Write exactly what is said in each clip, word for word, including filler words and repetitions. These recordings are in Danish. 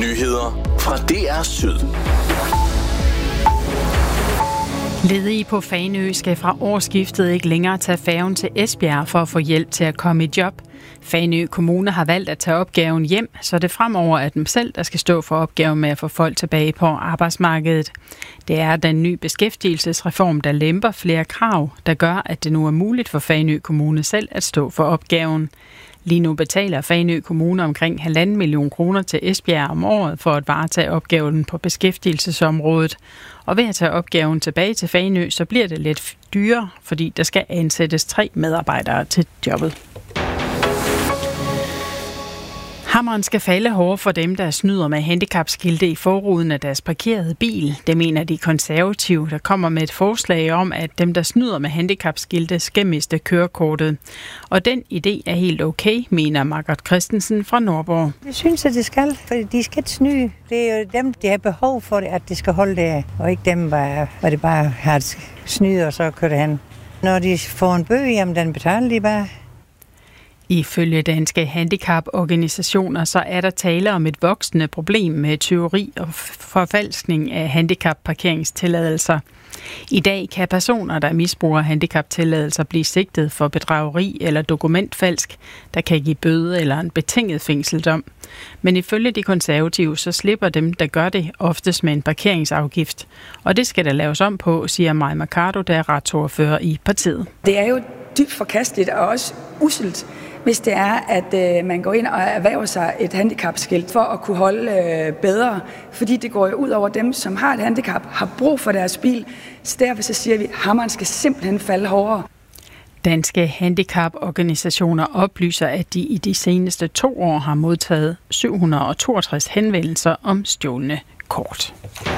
Nyheder fra D R Syd. Ledige på Fanø skal fra årsskiftet ikke længere tage færgen til Esbjerg for at få hjælp til at komme i job. Fanø Kommune har valgt at tage opgaven hjem, så det fremover er dem selv, der skal stå for opgaven med at få folk tilbage på arbejdsmarkedet. Det er den nye beskæftigelsesreform, der lemper flere krav, der gør, at det nu er muligt for Fanø Kommune selv at stå for opgaven. Lige nu betaler Fanø Kommune omkring halvanden million kroner til Esbjerg om året for at varetage opgaven på beskæftigelsesområdet. Og ved at tage opgaven tilbage til Fanø, så bliver det lidt dyrere, fordi der skal ansættes tre medarbejdere til jobbet. Hammeren skal falde hårdere for dem, der snyder med handicapskilte i forruden af deres parkerede bil. Det mener de konservative, der kommer med et forslag om, at dem, der snyder med handicapskilte, skal miste kørekortet. Og den idé er helt okay, mener Margaret Christensen fra Nordborg. Jeg synes, at det skal, for de skal ikke snyde. Det er jo dem, der har behov for det, at det skal holde der, og ikke dem, hvor det bare har et snyde, og så kører det hen. Når de får en bøde, jamen den betaler de bare. Ifølge Danske Handicaporganisationer så er der tale om et voksende problem med tyveri og forfalskning af handicapparkeringstilladelser. I dag kan personer, der misbruger handicaptilladelser, blive sigtet for bedrageri eller dokumentfalsk, der kan give bøde eller en betinget fængseldom. Men ifølge de konservative, så slipper dem, der gør det, oftest med en parkeringsafgift. Og det skal der laves om på, siger Maja Mercado, der er retsordfører i partiet. Det er jo dybt forkasteligt og også usselt, hvis det er, at øh, man går ind og erhverver sig et handicapskilt for at kunne holde øh, bedre, fordi det går jo ud over dem, som har et handicap, har brug for deres bil. Så derfor så siger vi, at hammeren skal simpelthen falde hårdere. Danske handicaporganisationer oplyser, at de i de seneste to år har modtaget syv hundrede og toogtres henvendelser om stjålne kort.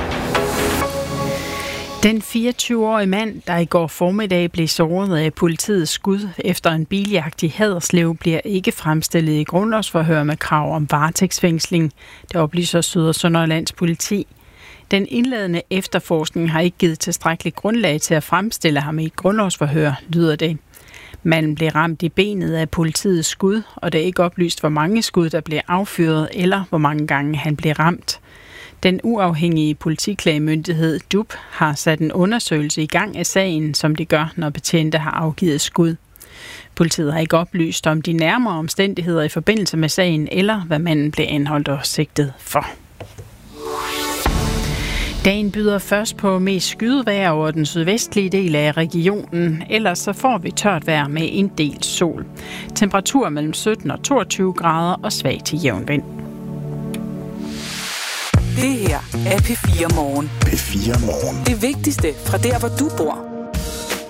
Den fireogtyve-årige mand, der i går formiddag blev såret af politiets skud efter en biljagt i Haderslev, bliver ikke fremstillet i grundlovsforhør med krav om varetægtsfængsling. Det oplyser Syd- og Sønderjyllands politi. Den indledende efterforskning har ikke givet tilstrækkeligt grundlag til at fremstille ham i et grundlovsforhør, lyder det. Manden blev ramt i benet af politiets skud, og det er ikke oplyst, hvor mange skud, der blev affyret, eller hvor mange gange han blev ramt. Den uafhængige politiklagemyndighed D U P har sat en undersøgelse i gang af sagen, som de gør, når betjente har afgivet skud. Politiet har ikke oplyst om de nærmere omstændigheder i forbindelse med sagen, eller hvad manden blev anholdt og sigtet for. Dagen byder først på mest skydevejr over den sydvestlige del af regionen, ellers så får vi tørt vejr med en del sol. Temperatur mellem sytten og toogtyve grader og svag til jævn vind. Det her er P fire Morgen. P fire Morgen. Det vigtigste fra der, hvor du bor.